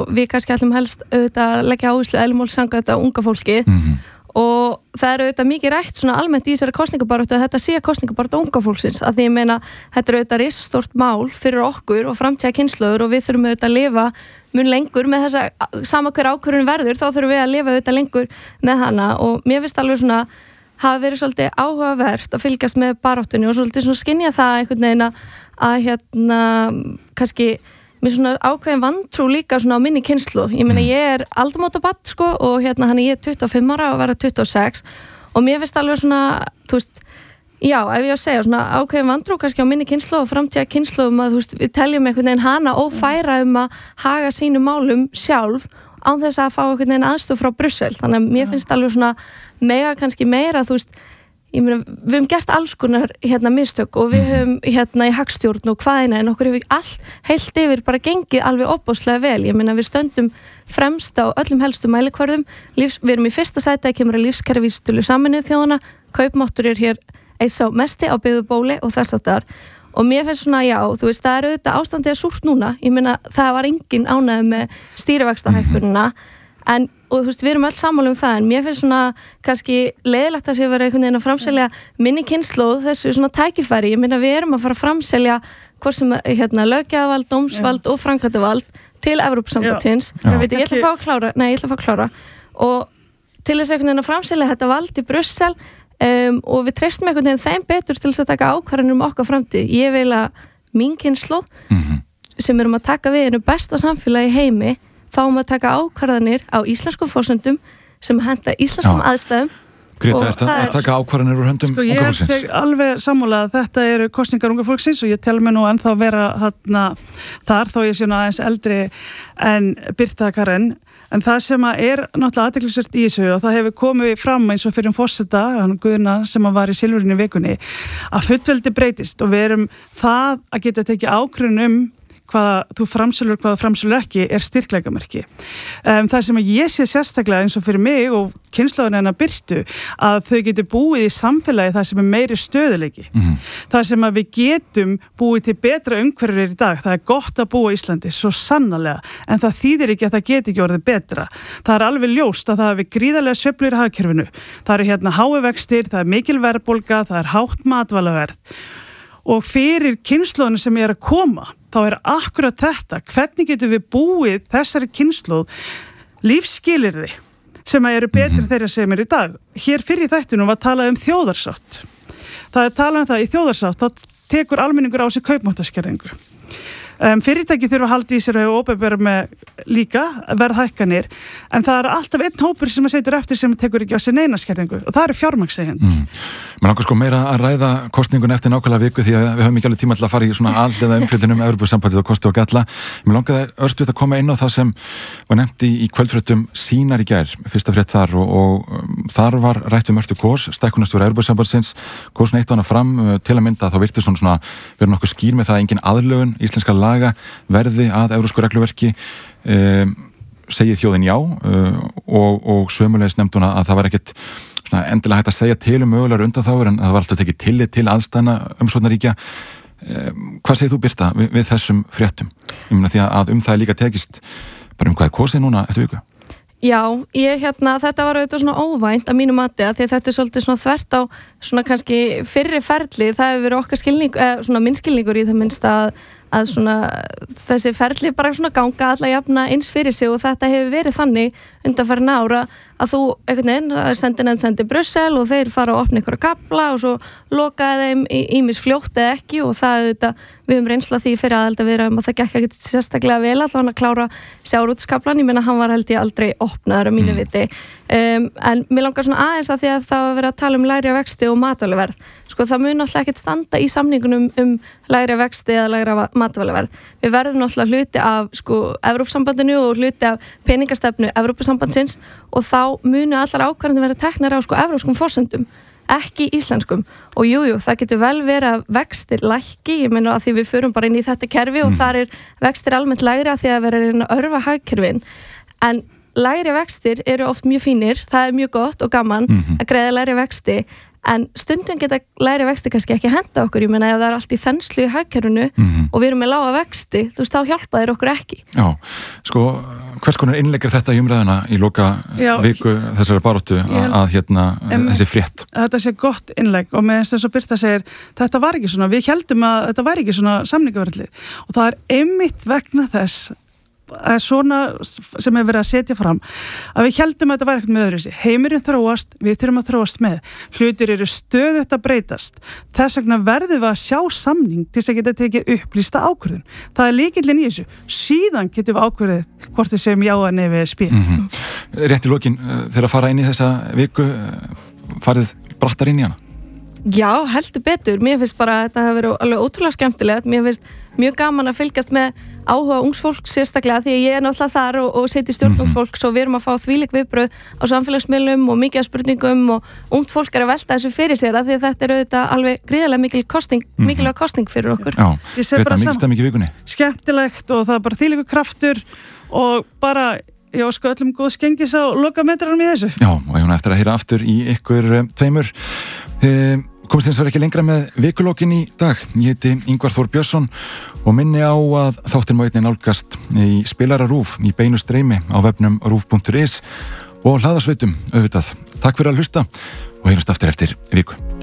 og við kannski ætlum helst auðvitað að leggja áherslu eðlismálssamkvæmt þetta unga fólki og það auðvitað mikið rætt svona almennt í þessari kosningabaráttu að þetta sé kosningabaráttu unga fólksins að því ég meina þetta auðvitað risastórt mál fyrir okkur og framtíða kynslóður og við þurfum auðvitað að lifa mun lengur með þessa sama hver ákvörðun verður þá þurfum við að lifa auðvitað lengur með hana og mér finnst alveg svona hafa verið svolítið áhugavert að fylgjast með baráttunni og svolítið svona skynja það einhvern veginn að kannski mér svona ákveðin vantrú líka svona á minni kynslóð. Ég meina ég aldamótabarn sko og hann ég 25 ára og verða 26 og mér finnst alveg svona, þú veist, já, ef ég að segja svona ákveðin vantrú kannski á minni kynslóð og framtíða kynslóðum að þú veist, við teljum einhvern veginn hana ófæra að haga sínum málum sjálf án þess að fá einhvern veginn aðstoð frá Brussel. Þannig að mér finnst alveg svona mega kannski meira, þú veist, ég meina, við höfum gert alls konar mistök og við höfum í hagstjórn og hvaðina en okkur hefur allt heilt yfir bara gengið alveg opbáslega vel. Ég meina við stöndum fremst á öllum helstu mælikvörðum, við erum í fyrsta sæti að kemur að lífskjaravísitölu Sameinuðu þjóðanna, kaupmáttur hér eins á mesti á byggðubóli og þess áttar og mér finnst svona já, þú veist það auðvitað ástandið súrt núna, ég meina það var engin ánægð með stýrivaxtahækkunina en og þú veist, við erum öll sammála það en mér finnst svona kannski leiðilegt að sé vera einhvern veginn að framselja minni kynslóð þessu svona tækifæri, ég meina við erum að fara að framselja hvort sem löggjafavald, dómsvald og framkvæmdavald til Evrópusambandsins. Ég ætla að fá að klára og til þess einhvern veginn að framselja þetta vald í Brussel og við treystum einhvern veginn þeim betur til þess að taka ákvarðanir okkar framtíð. Ég vil að mín kynslóð sem erum að taka við einu besta samfélagi í heimi fáum að taka ákvarðanir á íslenskum forsendum sem henta íslenskum aðstæðum. Greta, að taka ákvarðanir úr höndum unga fólksins? Ég alveg sammála að þetta eru kosningar unga fólksins og ég tel mig nú ennþá vera þar þó ég sé nú aðeins eldri en Birta Karen en það sem náttúrulega athyglisvert í þessu og það hefur komið fram eins og fyrir forseta Guðna sem var í Silfurinu í vikunni að fullveldi breytist og við erum það að geta tekið ákvörðun hvað þú framsölur, hvað þú framsölur ekki styrkleikamerki. Það sem ég sé sérstaklega eins og fyrir mig og kynslóðin hennar Birtu að þau getur búið í samfélagi það sem meiri stöðuleiki. Það sem að við getum búið til betra umhverfir í dag. Það gott að búa í Íslandi, svo sannarlega, en það þýðir ekki að það geti ekki orðið betra. Það alveg ljóst að það gríðarlega sveiflur í hagkerfinu. Það hái vextir, það mikil verðbólga, það hátt matvælaverð. Og fyrir kynslóðinu sem að koma, þá akkurat þetta, hvernig getum við búið þessari kynslóð lífsskilyrði sem eru betri þeirra sem í dag. Hér fyrir þættinum var talað þjóðarsátt. Það talað það í þjóðarsátt, þá tekur almenningur á sig kaupmáttaskerðingu. Fyrirtæki þurfa að halda í sér og opinbera með líka verðhækkanir en það alltaf einn hópur sem að setur eftir sem tekur ekki á sig neina skerðingu og það fjármagnseigendur. Mér langar sko meira að ræða kosningun eftir nákvæmlega viku því að við höfum ekki alveg tíma til að fara í svona alliða umfjöllun Evrópusambandið og kosti og galla. Mér langaði örstuð að koma inn á það sem var nefnt í kvöldfréttum Sýnar í gær, fyrsta frétt þar og þar var rætt Mörtu Kåss, stækkunarstjóra Evrópusambandsins, Kåss neitt hana fram til að mynda þá virtist hún svona vera nokkuð skýr með það að engin aðlögun íslenska laga verði að evrópsku regluverki segið þjóðin já og sömulegis nefndi hún að það var ekkert endilega hægt að segja til mögulegar undanþágur en það var alltaf tekið tillit til aðstæðna umsóknarríkja. Hvað segir þú Birta við þessum fréttum? Ég meina því að það líka tekist bara hvað kosið núna eftir viku? Já, þetta var auðvitað svona óvænt að mínu mati að því að þetta svolítið svona þvert á svona kannski fyrri ferli, það hefur verið okkar skilning, svona minn skilningur í það minnst að svona þessi ferli bara svona ganga alla jafna eins fyrir sig og þetta hefur verið þannig undanfarin ára að þú einhvern veginn sendi Brussel og þeir fara að opna einhverja kafla og svo lokaði þeim ýmis fljótt eða ekki og það auðvitað við höfum reynsla því fyrir aðildarviðræðum að það gekk ekkert sérstaklega vel allavega að klára sjávarútvegskaflann, ég meina hann var held ég aldrei opnaður að mínu viti en mér langar svona aðeins að því að það var verið að tala lægri vexti og matvælaverð sko það mun náttúrulega ekkert standa í samningunum lægri vexti eða lægra matvælaverð við verðum náttúrulega hluti af sko Evrópusambandinu og hluti af peningastefnu Evrópusambandsins og þá munu allar ákvarðanir vera teknar á sko evrópskum forsendum ekki íslenskum og jújú, það getur vel verið að vextir lækki, ég meina að því við förum bara inn í þetta kerfi og þar vextir almennt lægri að því að vera að örva hagkerfin en lægri vextir eru oft mjög fínir, það mjög gott og gaman að greiða lægri vexti en stundum geta lægri vexti kannski ekki að henda okkur, ég meina ef það er allt í þenslu í hagkerfinu og við erum með lága vexti, þú veist, þá hjálpa þeir okkur ekki. Já, sko, hvers konar innlegg þetta í umræðuna í loka viku þessari baráttu að þessi frétt? Þetta sé gott innlegg og með þess að Birta segir, þetta var ekki svona, við heldum að þetta var ekki svona samningaverðlið og það er einmitt vegna þess svona sem er verið að setja fram að við heldum að þetta var eitthvað með öðru heimurinn þróast, við þurfum að þróast með hlutir eru stöðugt að breytast þess vegna verðum við að sjá samning til þess að geta tekið upplýsta ákvörðun það er lykillinn í þessu, síðan getum við ákvörðið hvort við segjum já að nei við spil Rétt í lokin, þegar að fara inn í þessa viku farið brattar inn í hana? Já, heldur betur. Mér finnst bara að þetta hafi verið alveg ótrúlega skemmtilegt. Mér finnst mjög gaman að fylgjast með áhuga ungs fólk sérstaklega því að ég er náttúrulega þar og seti stjórn ungs fólks og við erum að fá þvílík viðbrögð á samfélagsmiðlum og mikið af spurningum og ungt fólk er að velta þessu fyrir sér að því að þetta er auðvitað alveg gríðarlega mikilvæg kosning fyrir okkur. Já, þetta er mikilvægt í vikunni. Skemmtilegt og það er bara þvílíkur kraftur og bara ég óska öllum góð skengis á lokametranum í þessu. Já, og ég eftir að heyra aftur í ykkur tveimur. Komst hins vegar ekki lengra með vikulokin í dag. Ég heiti Ingvar Þór Björnsson og minni á að þáttin má einnig nálgast í spilara RÚV í beinu streymi á vefnum ruv.is og hlaðarsveitum auðvitað. Takk fyrir að hlusta og heyrumst aftur eftir viku.